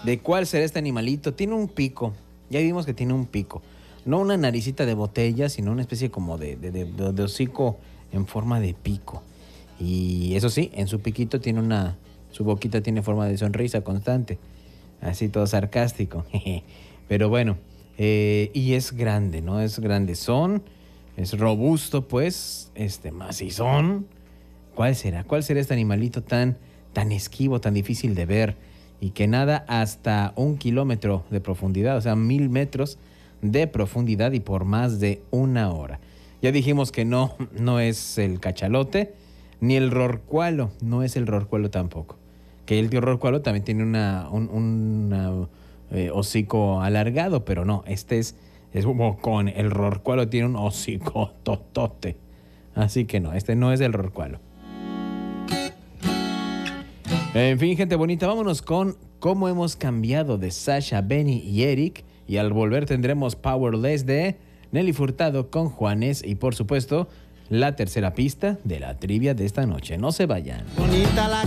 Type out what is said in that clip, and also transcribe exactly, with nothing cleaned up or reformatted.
¿De cuál será este animalito? Tiene un pico. Ya vimos que tiene un pico. No una naricita de botella, sino una especie como de, de, de, de hocico en forma de pico. Y eso sí, en su piquito tiene una... Su boquita tiene forma de sonrisa constante. Así todo sarcástico. Pero bueno, eh, y es grande, ¿no? Es grandezón, es robusto, pues, este, macizón. ¿Cuál será? ¿Cuál será este animalito tan, tan esquivo, tan difícil de ver y que nada hasta un kilómetro de profundidad, o sea, mil metros de profundidad y por más de una hora? Ya dijimos que no, no es el cachalote, ni el rorcualo, no es el rorcualo tampoco. Que el rorcualo también tiene una, un una, eh, hocico alargado, pero no, este es, es como con el rorcualo tiene un hocico totote. Así que no, este no es el rorcualo. En fin, gente bonita, vámonos con cómo hemos cambiado de Sasha, Benny y Eric. Y al volver tendremos Powerless de Nelly Furtado con Juanes. Y por supuesto, la tercera pista de la trivia de esta noche. No se vayan. Bonita la